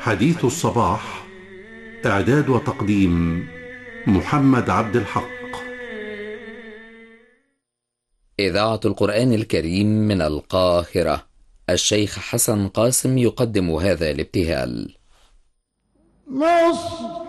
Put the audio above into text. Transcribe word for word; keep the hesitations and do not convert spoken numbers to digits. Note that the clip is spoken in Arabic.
حديث الصباح. إعداد وتقديم محمد عبد الحق. إذاعة القرآن الكريم من القاهرة. الشيخ حسن قاسم يقدم هذا الابتهال. مصر